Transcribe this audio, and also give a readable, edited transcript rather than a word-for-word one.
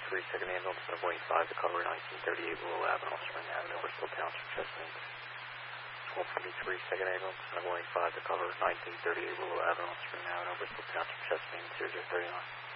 1253 Second Ambulance, Subway 5 to cover 1938 Willow Avenue, Spring Avenue, Bristol Township, Chesapeake. 1253 Second Ambulance, Subway 5 to cover 1938 Willow Avenue, Spring Avenue, Bristol Township, Chesapeake, 0039.